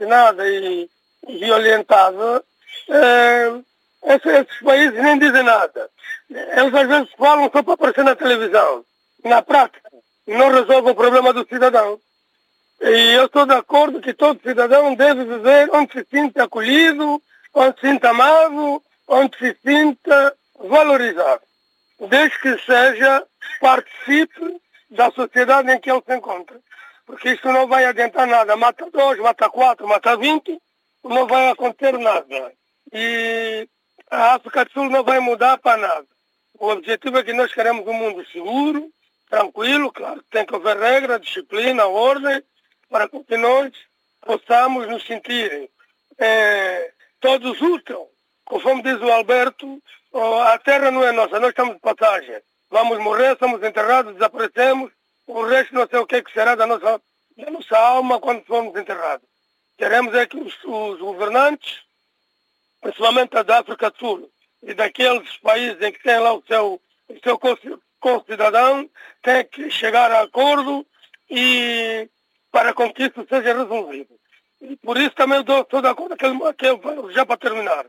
assassinada e violentada, esses países nem dizem nada. Eles às vezes falam só para aparecer na televisão. Na prática, não resolvem o problema do cidadão. E eu estou de acordo que todo cidadão deve viver onde se sinta acolhido, onde se sinta amado, onde se sinta valorizado. Desde que participe da sociedade em que ele se encontra. Porque isso não vai adiantar nada. Mata 2, mata 4, mata 20, não vai acontecer nada. E a África do Sul não vai mudar para nada. O objetivo é que nós queremos um mundo seguro, tranquilo, claro que tem que haver regra, disciplina, ordem, para que nós possamos nos sentir todos úteis. Conforme diz o Alberto, a terra não é nossa, nós estamos de passagem. Vamos morrer, somos enterrados, desaparecemos, o resto não sei o que será da nossa alma quando formos enterrados. Queremos é que os governantes, principalmente a da África do Sul, e daqueles países em que tem lá o seu concidadão, tem que chegar a acordo e para com que isso seja resolvido. E por isso também estou de acordo já para terminar.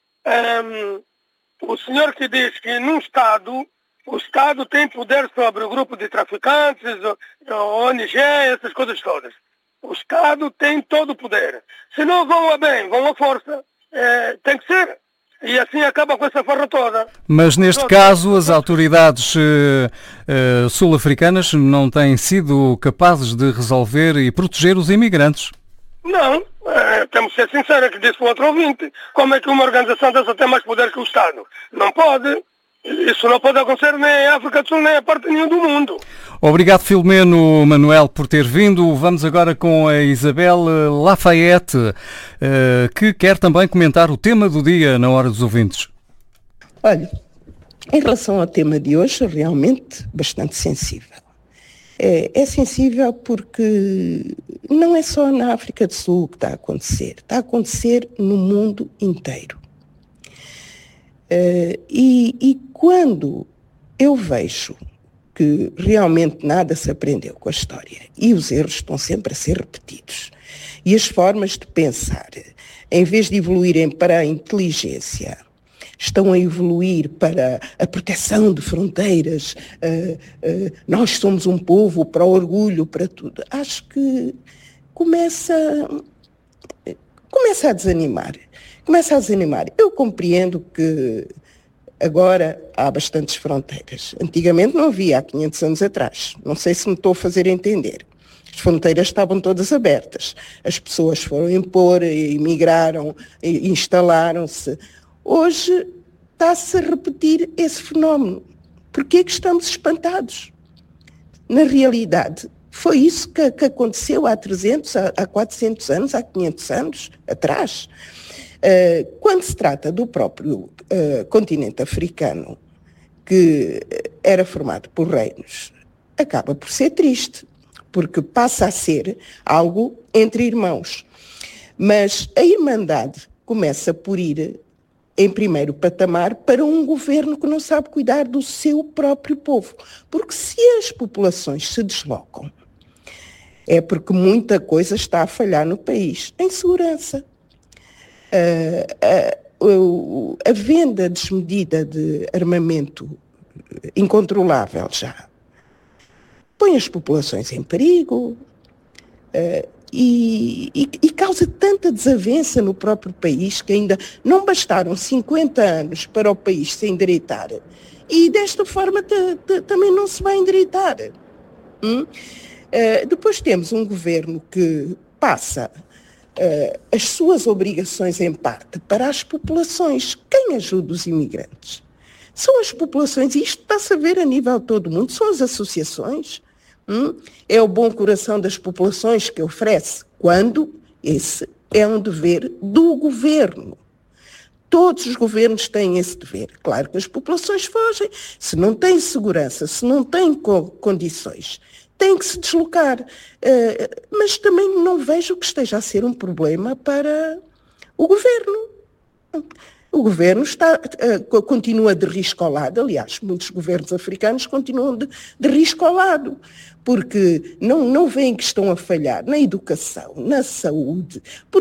O senhor que diz que num Estado, o Estado tem poder sobre o grupo de traficantes, a ONG, essas coisas todas. O Estado tem todo o poder. Se não vão a bem, vão à força. Tem que ser. E assim acaba com essa farra toda. Mas neste caso as autoridades sul-africanas não têm sido capazes de resolver e proteger os imigrantes. Não, temos que ser sinceros, que disse o outro ouvinte. Como é que uma organização dessa tem mais poder que o Estado? Não pode. Isso não pode acontecer nem em África do Sul, nem a parte nenhuma do mundo. Obrigado, Filomeno Manuel, por ter vindo. Vamos agora com a Isabel Lafayette, que quer também comentar o tema do dia na Hora dos Ouvintes. Olha, em relação ao tema de hoje, realmente bastante sensível. É sensível porque não é só na África do Sul que está a acontecer no mundo inteiro. E quando eu vejo que realmente nada se aprendeu com a história e os erros estão sempre a ser repetidos e as formas de pensar, em vez de evoluírem para a inteligência, estão a evoluir para a proteção de fronteiras, nós somos um povo, para o orgulho, para tudo. Acho que começa a desanimar. Eu compreendo que agora há bastantes fronteiras. Antigamente não havia, há 500 anos atrás. Não sei se me estou a fazer entender. As fronteiras estavam todas abertas. As pessoas foram impor, emigraram, instalaram-se. Hoje está-se a repetir esse fenómeno. Porquê é que estamos espantados? Na realidade, foi isso que aconteceu há 300, há 400 anos, há 500 anos atrás. Quando se trata do próprio continente africano, que era formado por reinos, acaba por ser triste, porque passa a ser algo entre irmãos. Mas a irmandade começa por ir em primeiro patamar para um governo que não sabe cuidar do seu próprio povo. Porque se as populações se deslocam, é porque muita coisa está a falhar no país. Em segurança. A venda desmedida de armamento incontrolável já põe as populações em perigo e causa tanta desavença no próprio país que ainda não bastaram 50 anos para o país se endireitar e desta forma também não se vai endireitar. Depois temos um governo que passa as suas obrigações em parte para as populações. Quem ajuda os imigrantes? São as populações, e isto está-se a ver a nível de todo o mundo, são as associações. É o bom coração das populações que oferece, quando esse é um dever do governo. Todos os governos têm esse dever. Claro que as populações fogem, se não têm segurança, se não têm condições, têm que se deslocar. Mas também não vejo que esteja a ser um problema para o governo. O governo continua de risco ao lado. Aliás, muitos governos africanos continuam de risco ao lado, porque não veem que estão a falhar na educação, na saúde,